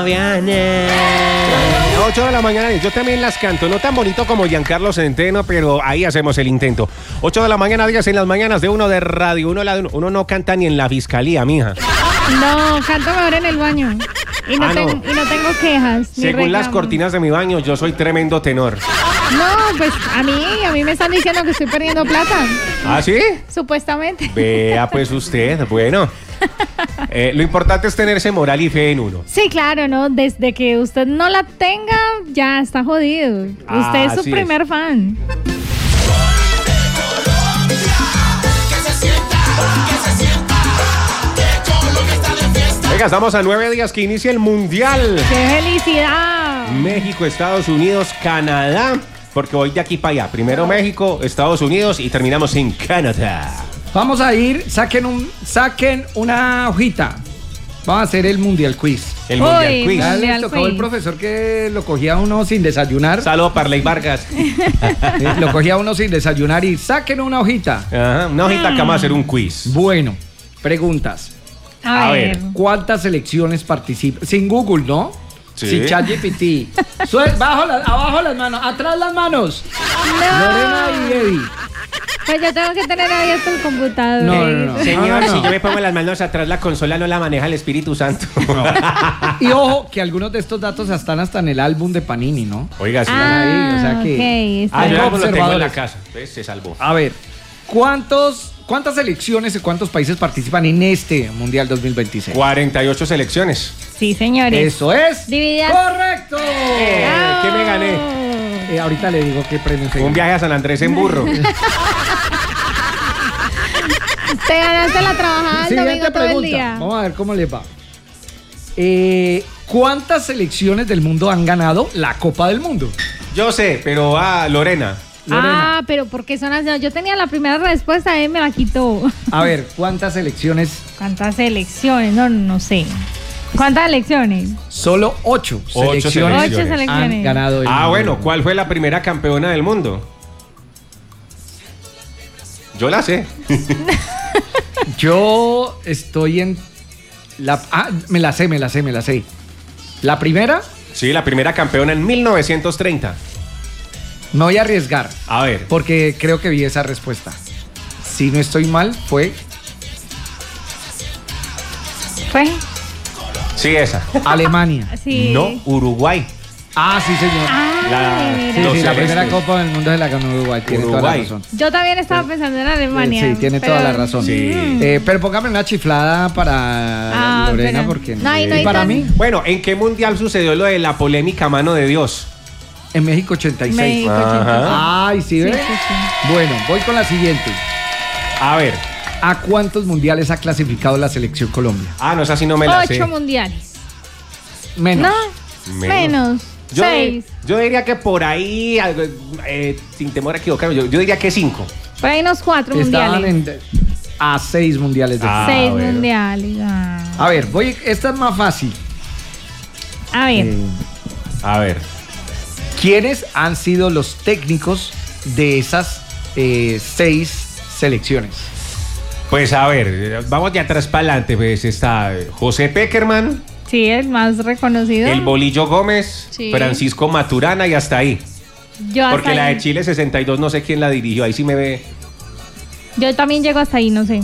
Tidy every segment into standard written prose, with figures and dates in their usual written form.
8 de la mañana, yo también las canto, no tan bonito como Giancarlo Centeno, pero ahí hacemos el intento. 8 de la mañana, días en las mañanas de Uno de Radio. Uno no canta ni en la fiscalía, mija. No, canto mejor en el baño. Y no tengo quejas. Según las cortinas de mi baño, yo soy tremendo tenor. No, pues a mí me están diciendo que estoy perdiendo plata. ¿Ah, sí? Supuestamente. Vea pues usted, bueno. Lo importante es tenerse moral y fe en uno. Sí, claro, ¿no? Desde que usted no la tenga, ya está jodido. Usted es su primer fan. Oiga, estamos a 9 días que inicia el Mundial. ¡Qué felicidad! México, Estados Unidos, Canadá. Porque voy de aquí para allá. Primero México, Estados Unidos y terminamos en Canadá. Vamos a ir, saquen una hojita. Vamos a hacer el Mundial Quiz. El Mundial Quiz. Ya le tocó el profesor que lo cogía uno sin desayunar. Saludos, Parley Vargas. Lo cogía uno sin desayunar y saquen una hojita. Ajá, una hojita que vamos a hacer un quiz. Bueno, preguntas. A ver. ¿Cuántas selecciones participan? Sin Google, ¿no? Sí. Sin ChatGPT. Abajo las manos, atrás las manos. No. Lorena y Eddie. Pues yo tengo que tener abierto el computador. No. Señor, si yo me pongo las manos atrás, la consola no la maneja el Espíritu Santo. No. Y ojo, que algunos de estos datos están hasta en el álbum de Panini, ¿no? Oiga, sí. Están ahí, o sea que... yo lo tengo en la observadores. casa. ¿Ves? Se salvó. A ver, ¿cuántas selecciones y cuántos países participan en este Mundial 2026? 48 selecciones. Sí, señores. Eso es. Divididas. ¡Correcto! ¿Qué me gané? Ahorita le digo qué premio se Un viaje a San Andrés en burro. Te ganaste la trabajada el domingo todo pregunta. el día. Vamos a ver cómo les va. ¿Cuántas selecciones del mundo han ganado la Copa del Mundo? Yo sé, pero Lorena. Ah, pero ¿por qué son así? Yo tenía la primera respuesta, él me la quitó. A ver, ¿cuántas selecciones? ¿Cuántas selecciones? No sé. ¿Cuántas elecciones? Solo 8 Ocho selecciones selecciones. han ganado el mundo. Bueno, ¿cuál fue la primera campeona del mundo? Yo la sé. Yo estoy en me la sé. ¿La primera? Sí, la primera campeona en 1930. Me voy a arriesgar. A ver. Porque creo que vi esa respuesta. Si no estoy mal, fue Sí, esa. Alemania. Sí. No, Uruguay. Sí, señor. La primera Copa del Mundo se la ganó Uruguay. Tiene toda la razón. Yo también estaba pensando en Alemania. Sí, tiene toda la razón. Sí. Pero póngame una chiflada para Lorena, porque no hay para mí. Bueno, ¿en qué mundial sucedió lo de la polémica mano de Dios? En México 86. México 86. Ay, ¿sí ves? Sí. Bueno, voy con la siguiente. A ver. ¿A cuántos mundiales ha clasificado la selección Colombia? No, esa sí no me la sé. 8 mundiales. Menos. No, menos. 6. Yo diría que por ahí, sin temor a equivocarme, yo diría que 5. Por ahí unos 4 Estaban mundiales. a 6 mundiales de fútbol. 6 bueno. mundiales. A ver, esta es más fácil. A ver. A ver. ¿Quiénes han sido los técnicos de esas 6 selecciones? Pues a ver, vamos de atrás para adelante. Pues está José Peckerman, Sí, el más reconocido. el Bolillo Gómez, Sí. Francisco Maturana y hasta ahí. Yo hasta Porque la ahí. de Chile 62 no sé quién la dirigió, ahí sí me ve. Yo también llego hasta ahí, no sé.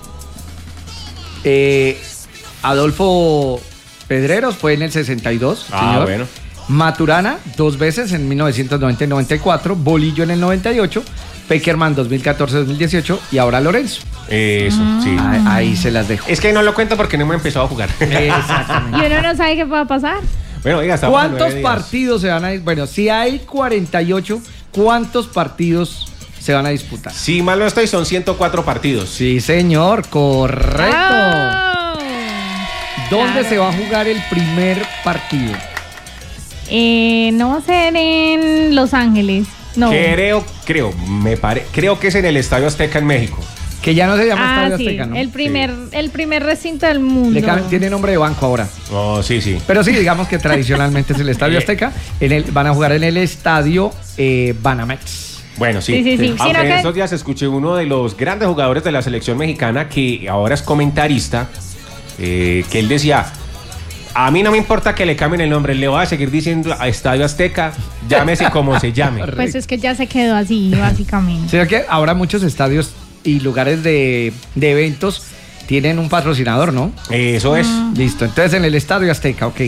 Adolfo Pedreros fue en el 62, señor. Bueno. Maturana 2 veces en 1990 y 94, Bolillo en el 98, Peckerman 2014-2018 y ahora Lorenzo. Eso, sí. Ahí se las dejo. Es que no lo cuento porque no hemos empezado a jugar. Exactamente. Y uno no sabe qué pueda pasar. Bueno, oiga, estamos a 9 ¿Cuántos días. partidos se van a disputar? Bueno, si hay 48, ¿cuántos partidos se van a disputar? Si mal no estoy, son 104 partidos. Sí, señor, correcto. ¡Oh! ¿Dónde Claro. se va a jugar el primer partido? No va a ser en Los Ángeles. No. Creo que es en el Estadio Azteca en México. Que ya no se llama Estadio Sí, Azteca, ¿no? el primer recinto del mundo. Tiene nombre de banco ahora. Oh, sí. Pero sí, digamos que tradicionalmente es el Estadio Azteca. Van a jugar en el Estadio Banamex. Bueno, sí. Sí. Aunque Sino en que- estos días escuché uno de los grandes jugadores de la selección mexicana que ahora es comentarista, que él decía, A mí no me importa que le cambien el nombre, le voy a seguir diciendo a Estadio Azteca, llámese como se llame. Pues es que ya se quedó así, básicamente. ¿Será que ahora muchos estadios y lugares de eventos tienen un patrocinador, no? Eso es. Listo, entonces en el Estadio Azteca, ok.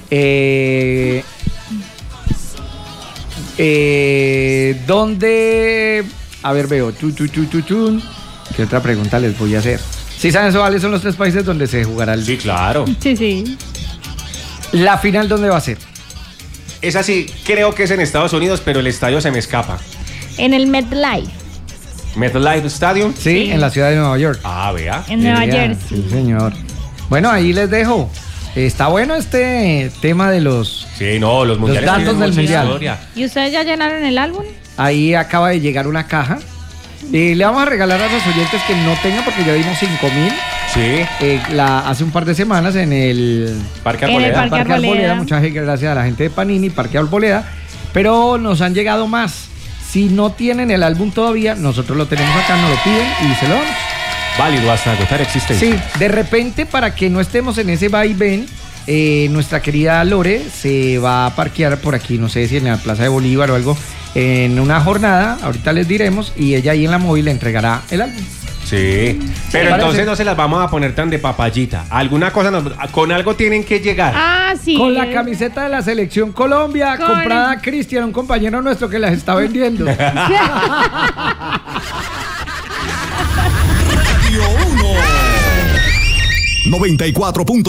¿Dónde? A ver, veo. ¿Qué otra pregunta les voy a hacer? ¿Sí saben cuáles son los 3 países donde se jugará el... Sí, claro. Sí. ¿La final dónde va a ser? Esa sí, creo que es en Estados Unidos, pero el estadio se me escapa. En el MetLife, MetLife Stadium. Sí, en la ciudad de Nueva York. Ah, vea. en Nueva Vea, Jersey. Sí, señor. Bueno, ahí les dejo. Está bueno este tema de los... Sí, no, los mundiales datos tienen del mucha mundial. historia. ¿Y ustedes ya llenaron el álbum? Ahí acaba de llegar una caja. Le vamos a regalar a los oyentes que no tengan, porque ya dimos 5,000 Sí. hace un par de semanas en el Parque En el Arboleda. Parque Parque Arboleda. Arboleda. Muchas gracias a la gente de Panini, Parque Arboleda. Pero nos han llegado más. Si no tienen el álbum todavía, nosotros lo tenemos acá, nos lo piden y se lo damos. Válido hasta agotar existencia. Sí, de repente, para que no estemos en ese vaivén, nuestra querida Lore se va a parquear por aquí, no sé si en la Plaza de Bolívar o algo, en una jornada, ahorita les diremos, y ella ahí en la móvil le entregará el álbum. Sí. Pero parece. entonces no se las vamos a poner tan de papayita. Alguna cosa, con algo tienen que llegar. Ah, sí. Con la camiseta de la Selección Colombia, Con- comprada a Cristian, un compañero nuestro que las está vendiendo. Radio 1 94.